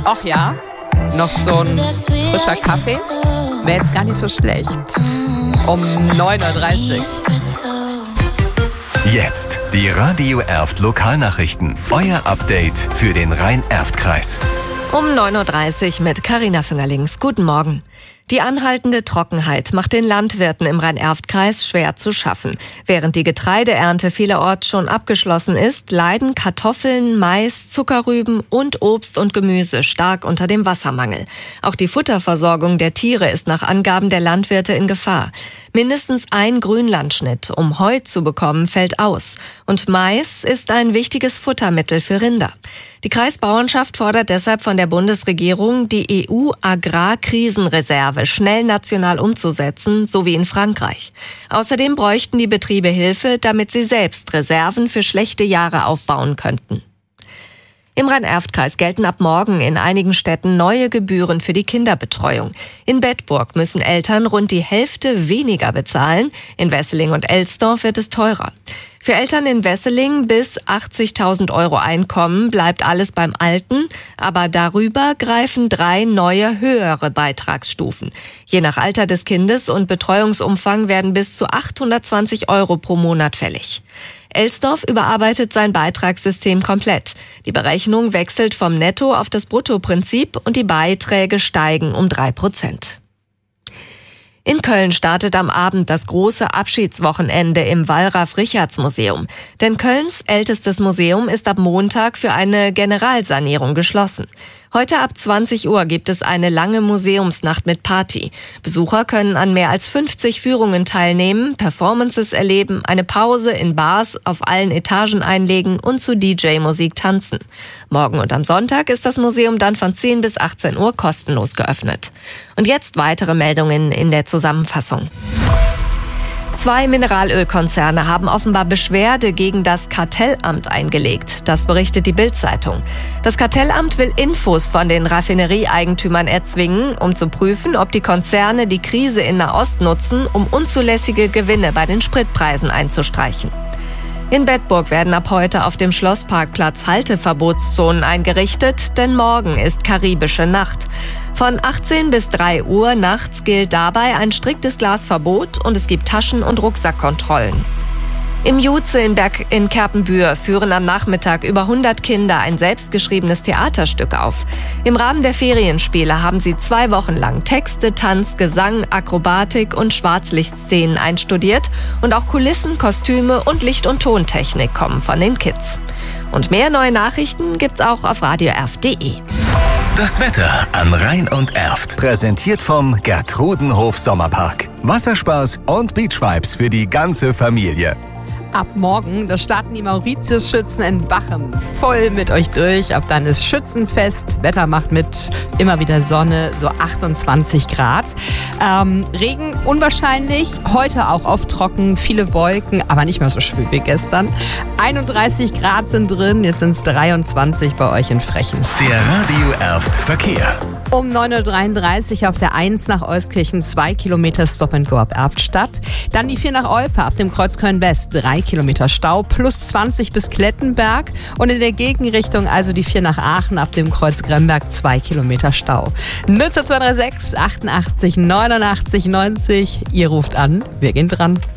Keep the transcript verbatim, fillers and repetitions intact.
Ach ja, noch so ein frischer Kaffee wäre jetzt gar nicht so schlecht. Um neun Uhr dreißig. Jetzt die Radio Erft Lokalnachrichten. Euer Update für den Rhein-Erft-Kreis. Um neun Uhr dreißig mit Carina Füngerlings. Guten Morgen. Die anhaltende Trockenheit macht den Landwirten im Rhein-Erft-Kreis schwer zu schaffen. Während die Getreideernte vielerorts schon abgeschlossen ist, leiden Kartoffeln, Mais, Zuckerrüben und Obst und Gemüse stark unter dem Wassermangel. Auch die Futterversorgung der Tiere ist nach Angaben der Landwirte in Gefahr. Mindestens ein Grünlandschnitt, um Heu zu bekommen, fällt aus. Und Mais ist ein wichtiges Futtermittel für Rinder. Die Kreisbauernschaft fordert deshalb von der Bundesregierung, die E U-Agrarkrisenreserve schnell national umzusetzen, so wie in Frankreich. Außerdem bräuchten die Betriebe Hilfe, damit sie selbst Reserven für schlechte Jahre aufbauen könnten. Im Rhein-Erft-Kreis gelten ab morgen in einigen Städten neue Gebühren für die Kinderbetreuung. In Bedburg müssen Eltern rund die Hälfte weniger bezahlen. In Wesseling und Elsdorf wird es teurer. Für Eltern in Wesseling bis achtzigtausend Euro Einkommen bleibt alles beim Alten, aber darüber greifen drei neue höhere Beitragsstufen. Je nach Alter des Kindes und Betreuungsumfang werden bis zu achthundertzwanzig Euro pro Monat fällig. Elsdorf überarbeitet sein Beitragssystem komplett. Die Berechnung wechselt vom Netto- auf das Bruttoprinzip und die Beiträge steigen um drei Prozent. In Köln startet am Abend das große Abschiedswochenende im Wallraf-Richartz-Museum. Denn Kölns ältestes Museum ist ab Montag für eine Generalsanierung geschlossen. Heute ab zwanzig Uhr gibt es eine lange Museumsnacht mit Party. Besucher können an mehr als fünfzig Führungen teilnehmen, Performances erleben, eine Pause in Bars auf allen Etagen einlegen und zu D J-Musik tanzen. Morgen und am Sonntag ist das Museum dann von zehn bis achtzehn Uhr kostenlos geöffnet. Und jetzt weitere Meldungen in der Zusammenfassung. Zwei Mineralölkonzerne haben offenbar Beschwerde gegen das Kartellamt eingelegt. Das berichtet die Bild-Zeitung. Das Kartellamt will Infos von den Raffinerieeigentümern erzwingen, um zu prüfen, ob die Konzerne die Krise in Nahost nutzen, um unzulässige Gewinne bei den Spritpreisen einzustreichen. In Bedburg werden ab heute auf dem Schlossparkplatz Halteverbotszonen eingerichtet, denn morgen ist karibische Nacht. Von achtzehn bis drei Uhr nachts gilt dabei ein striktes Glasverbot und es gibt Taschen- und Rucksackkontrollen. Im Juze in Berg in Kerpenbühr führen am Nachmittag über hundert Kinder ein selbstgeschriebenes Theaterstück auf. Im Rahmen der Ferienspiele haben sie zwei Wochen lang Texte, Tanz, Gesang, Akrobatik und Schwarzlichtszenen einstudiert und auch Kulissen, Kostüme und Licht- und Tontechnik kommen von den Kids. Und mehr neue Nachrichten gibt's auch auf radio erf punkt de. Das Wetter an Rhein und Erft. Präsentiert vom Gertrudenhof Sommerpark. Wasserspaß und Beachvibes für die ganze Familie. Ab morgen, da starten die Mauritius-Schützen in Bachem voll mit euch durch. Ab dann ist Schützenfest, Wetter macht mit, immer wieder Sonne, so achtundzwanzig Grad. Ähm, Regen unwahrscheinlich, heute auch oft trocken, viele Wolken, aber nicht mehr so schwül wie gestern. einunddreißig Grad sind drin, jetzt sind es dreiundzwanzig bei euch in Frechen. Der Radio Erft Verkehr. Um neun Uhr dreiunddreißig auf der eins nach Euskirchen, zwei Kilometer Stop-and-Go ab Erftstadt. Dann die vier nach Olpe ab dem Kreuz Köln-West, drei Kilometer Stau, plus zwanzig bis Klettenberg. Und in der Gegenrichtung also die vier nach Aachen ab dem Kreuz Gremberg, zwei Kilometer Stau. Nutzer zwei drei sechs achtundachtzig neunundachtzig neunzig. Ihr ruft an, wir gehen dran.